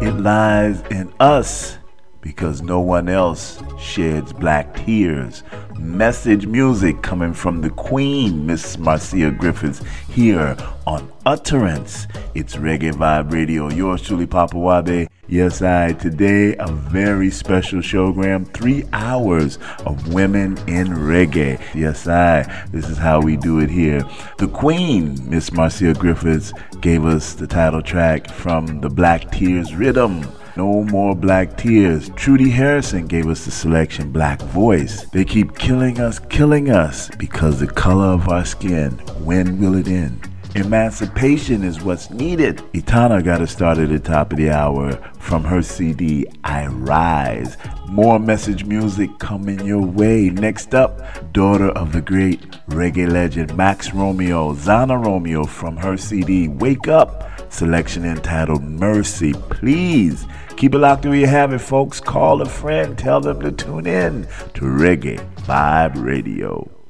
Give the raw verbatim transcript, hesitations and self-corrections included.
It lies in us because no one else sheds black tears. Message music coming from the Queen, Miss Marcia Griffiths, here on Utterance. It's Reggae Vibe Radio. Yours truly, Papa Wabe. Yes, I. Today, a very special showgram. Three hours of women in reggae. Yes, I. This is how we do it here. The Queen, Miss Marcia Griffiths, gave us the title track from the Black Tears Rhythm. No More Black Tears. Trudy Harrison gave us the selection Black Voice. They keep killing us, killing us because the color of our skin. When will it end? Emancipation is what's needed. Itana got us started at the top of the hour from her C D, I Rise. More message music coming your way. Next up, daughter of the great reggae legend Max Romeo, Zana Romeo from her C D, Wake Up. Selection entitled Mercy. Please keep it locked where you have it, folks. Call a friend. Tell them to tune in to Reggae Vibe Radio.